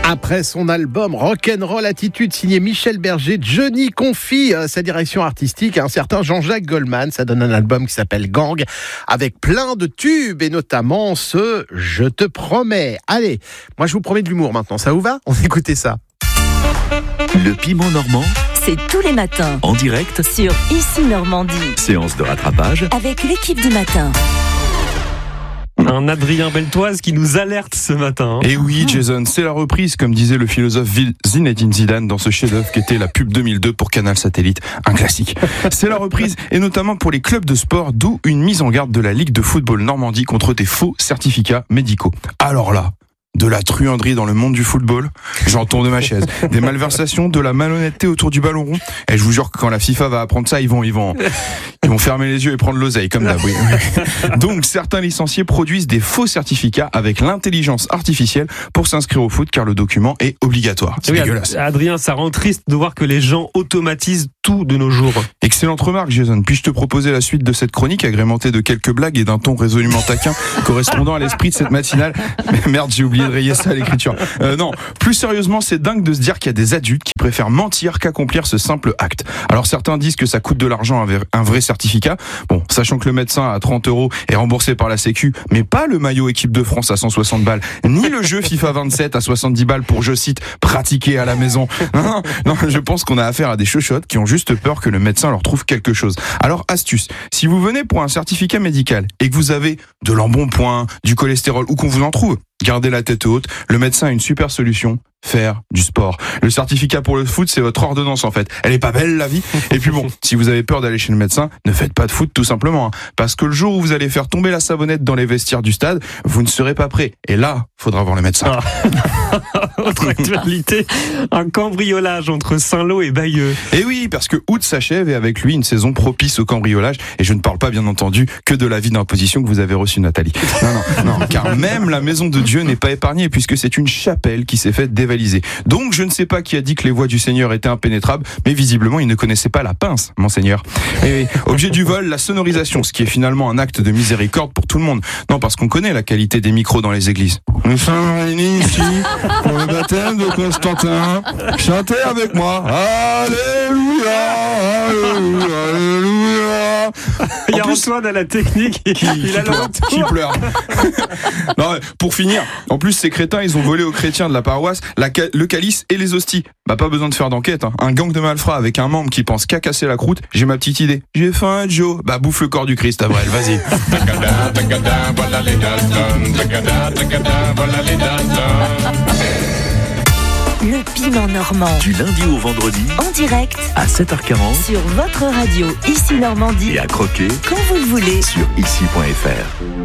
Après son album Rock'n'Roll Attitude signé Michel Berger, Johnny confie sa direction artistique à un certain Jean-Jacques Goldman. Ça donne un album qui s'appelle Gang, avec plein de tubes et notamment ce Je te promets. Allez, moi je vous promets de l'humour maintenant, ça vous va ? On écoutez ça. Le piment normand, c'est tous les matins en direct sur Ici Normandie. Séance de rattrapage Avec l'équipe du matin. Un Adrien Beltoise qui nous alerte ce matin. Et oui, Jason, c'est la reprise, comme disait le philosophe Zinedine Zidane dans ce chef-d'œuvre qui était la pub 2002 pour Canal Satellite, un classique. C'est la reprise, et notamment pour les clubs de sport, d'où une mise en garde de la Ligue de football Normandie contre des faux certificats médicaux. Alors là, de la truanderie dans le monde du football, j'en tombe de ma chaise. Des malversations, de la malhonnêteté autour du ballon rond. Et je vous jure que quand la FIFA va apprendre ça, ils vont fermer les yeux et prendre l'oseille, comme d'hab. Oui. Donc, certains licenciés produisent des faux certificats avec l'intelligence artificielle pour s'inscrire au foot, car le document est obligatoire. C'est dégueulasse. Adrien, ça rend triste de voir que les gens automatisent tout de nos jours. Excellente remarque, Jason. Puis-je te proposer la suite de cette chronique agrémentée de quelques blagues et d'un ton résolument taquin correspondant à l'esprit de cette matinale? Merde, j'ai oublié de rayer ça à l'écriture. Non, plus sérieusement, c'est dingue de se dire qu'il y a des adultes qui préfèrent mentir qu'accomplir ce simple acte. Alors certains disent que ça coûte de l'argent un vrai certificat. Bon, sachant que le médecin à 30 € est remboursé par la Sécu, mais pas le maillot équipe de France à 160 balles, ni le jeu FIFA 27 à 70 balles pour, je cite, pratiquer à la maison. Non, je pense qu'on a affaire à des chochottes qui ont juste peur que le médecin leur trouve quelque chose. Alors, astuce, si vous venez pour un certificat médical et que vous avez de l'embonpoint, du cholestérol ou qu'on vous en trouve, gardez la tête haute, le médecin a une super solution, faire du sport. Le certificat pour le foot, c'est votre ordonnance en fait. Elle est pas belle la vie. Et puis bon, si vous avez peur d'aller chez le médecin, ne faites pas de foot tout simplement. Parce que le jour où vous allez faire tomber la savonnette dans les vestiaires du stade, vous ne serez pas prêt. Et là, faudra voir le médecin. Autre actualité, un cambriolage entre Saint-Lô et Bayeux. Et oui, parce que août s'achève et avec lui une saison propice au cambriolage. Et je ne parle pas bien entendu que de l'avis d'imposition que vous avez reçu, Nathalie. Non, car même la maison de Dieu n'est pas épargnée puisque c'est une chapelle qui s'est faite dévaliser. Donc je ne sais pas qui a dit que les voies du Seigneur étaient impénétrables, mais visiblement il ne connaissait pas la pince, Monseigneur. Et objet du vol, la sonorisation, ce qui est finalement un acte de miséricorde pour tout le monde. Non, parce qu'on connaît la qualité des micros dans les églises. Nous sommes réunis ici pour le baptême de Constantin. Chantez avec moi. Alléluia, Alléluia, Alléluia. Il y a Antoine à la technique, qui pleure. Non, pour finir, en plus ces crétins, ils ont volé aux chrétiens de la paroisse le calice et les hosties. Bah pas besoin de faire d'enquête. Un gang de malfrats avec un membre qui pense qu'à casser la croûte. J'ai ma petite idée. J'ai faim, Joe. Bah bouffe le corps du Christ, Avril, vas-y. Le piment normand. du lundi au vendredi En direct à 7h40 sur votre radio Ici Normandie. et à croquer Quand vous le voulez. sur ici.fr.